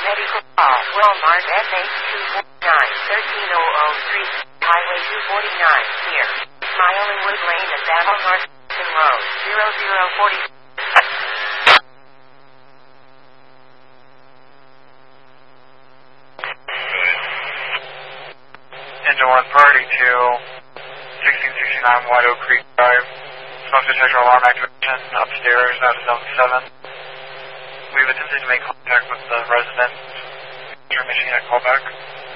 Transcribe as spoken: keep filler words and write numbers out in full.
medical call. Walmart S H two four nine, one three zero zero three, Highway two forty-nine, near Smilingwood Lane and Battle North Road, zero zero four zero. Engine one party to sixteen sixty-nine White Oak Creek Drive. Smoke detector alarm activation upstairs out of zone seven. We've attempted to make contact with the resident. Machine at callback.